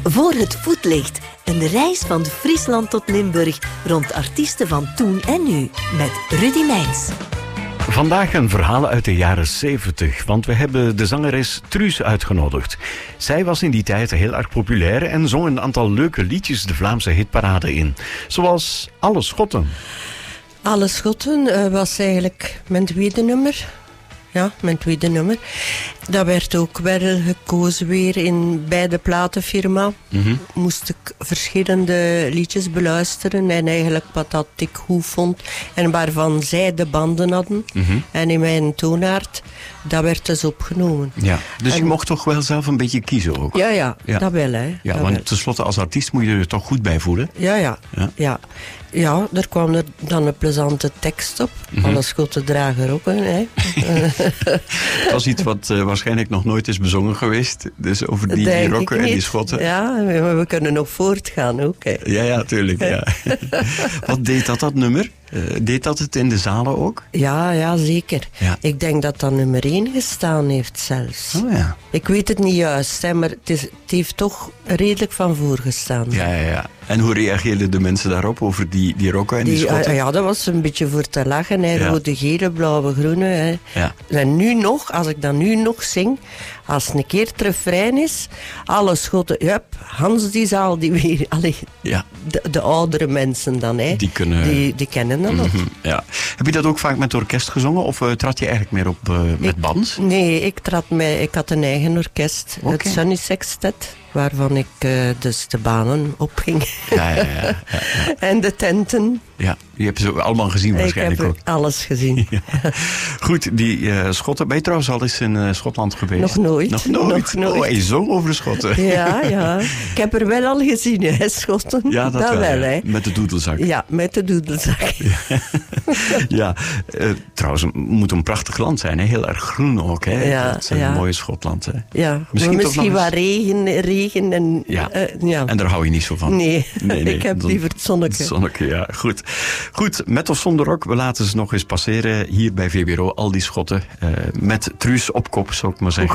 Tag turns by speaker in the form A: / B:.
A: Voor het voetlicht. Een reis van Friesland tot Limburg rond artiesten van toen en nu. Met Rudy Meijns.
B: Vandaag een verhaal uit de jaren 70, want we hebben de zangeres Truus uitgenodigd. Zij was in die tijd heel erg populair en zong een aantal leuke liedjes de Vlaamse hitparade in. Zoals Alle Schotten.
C: Alle Schotten was eigenlijk mijn tweede nummer. Ja, mijn tweede nummer. Dat werd ook wel gekozen weer bij de platenfirma. Moest ik verschillende liedjes beluisteren en eigenlijk wat dat ik goed vond en waarvan zij de banden hadden. En in mijn toonaard, dat werd dus opgenomen.
B: Ja, dus je mocht toch wel zelf een beetje kiezen ook?
C: Ja. Dat wel. Hè.
B: Ja,
C: dat
B: want
C: wel.
B: tenslotte als artiest moet je er toch goed bij voelen?
C: Ja, daar kwam er dan een plezante tekst op. Alle schotten dragen rokken. Hè.
B: Het was iets wat waarschijnlijk nog nooit is bezongen geweest. Dus over die rokken en die schotten.
C: Ja, maar we kunnen nog voortgaan ook. Hè.
B: Ja, tuurlijk. Ja. Wat deed dat nummer? Deed dat het in de zalen ook?
C: Ja, zeker.
B: Ja.
C: Ik denk dat dat nummer 1 gestaan heeft zelfs.
B: Oh ja.
C: Ik weet het niet juist, hè, maar het heeft toch redelijk van voor gestaan.
B: Ja. En hoe reageerden de mensen daarop, over die rokken en die schotten?
C: Ja, dat was een beetje voor te lachen. Hè.
B: Ja.
C: Rode, gele, blauwe, groene. Hè.
B: Ja.
C: En nu nog, als ik dat nu nog zing, als een keer het refrein is, alle schotten, jup, Hans die zaal, die weer,
B: Ja.
C: de oudere mensen dan, hè.
B: Die kunnen...
C: Die kennen dat nog.
B: Ja. Heb je dat ook vaak met orkest gezongen, of trad je eigenlijk meer op met band?
C: Nee, ik had een eigen orkest,
B: Oké.
C: het Sunny Sextet, waarvan ik dus de banen opging.
B: Ja.
C: En de tenten.
B: Ja, je hebt ze allemaal gezien waarschijnlijk
C: ik heb
B: ook.
C: alles gezien.
B: Ja. Goed, die Schotten. Ben je trouwens al eens in Schotland geweest?
C: Nog nooit.
B: Nog nooit? Oh, je zong over de Schotten.
C: Ja. Ik heb er wel al gezien, hè, Schotten.
B: Ja, dat wel,
C: hè.
B: Met de doedelzak.
C: Ja, met de doedelzak.
B: Ja, trouwens, het moet een prachtig land zijn. Hè? Heel erg groen ook. Hè?
C: Ja,
B: dat is een mooie Schotland. Hè?
C: Ja,
B: Misschien
C: wat regen en...
B: Ja.
C: Ja.
B: En daar hou je niet zo van.
C: Nee. Ik heb liever het zonnetje.
B: Het zonnetje, ja. Goed, met of zonder rok, we laten ze nog eens passeren hier bij VBRO. Al die Schotten met Truus op kop, zou ik maar zeggen.